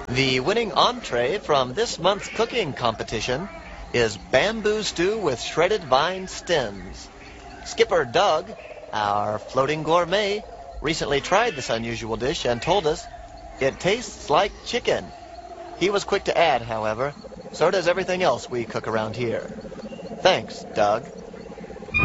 The winning entree from this month's cooking competition is bamboo stew with shredded vine stems. Skipper Doug, our floating gourmet, recently tried this unusual dish and told us it tastes like chicken. He was quick to add, however, so does everything else we cook around here. Thanks, Doug.